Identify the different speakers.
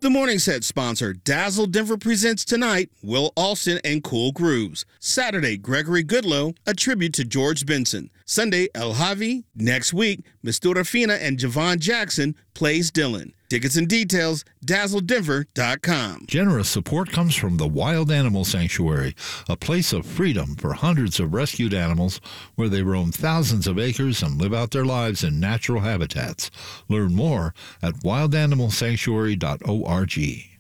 Speaker 1: The Morning Set sponsor, Dazzle Denver, presents tonight Will Alston and Cool Grooves. Saturday, Gregory Goodlow, a tribute to George Benson. Sunday, El Javi. Next week, Mistura Fina and Javon Jackson plays Dylan. Tickets and details, dazzledenver.com.
Speaker 2: Generous support comes from the Wild Animal Sanctuary, a place of freedom for hundreds of rescued animals where they roam thousands of acres and live out their lives in natural habitats. Learn more at wildanimalsanctuary.org.